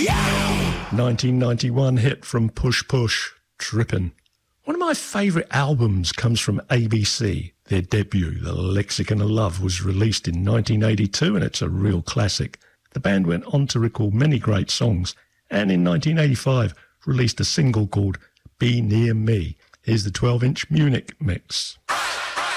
1991 hit from Push Push, Trippin'. One of my favourite albums comes from ABC. Their debut, The Lexicon of Love, was released in 1982 and it's a real classic. The band went on to record many great songs and in 1985 released a single called Be Near Me. Here's the 12-inch Munich mix.